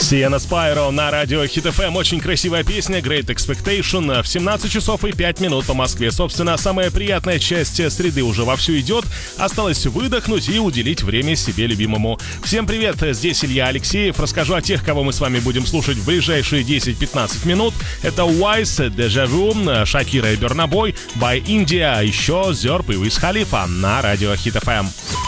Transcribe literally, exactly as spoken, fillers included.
Сиена Спайро на радио Хит эф эм. Очень красивая песня Great Expectation. В семнадцать часов и пять минут по Москве. Собственно, самая приятная часть среды уже вовсю идет. Осталось выдохнуть и уделить время себе любимому. Всем привет, здесь Илья Алексеев. Расскажу о тех, кого мы с вами будем слушать в ближайшие десять-пятнадцать минут. Это Wise, Deja Vu, Шакира и Burna Boy, By India, а еще Зерб и Wiz Khalifa на радио Хит эф эм.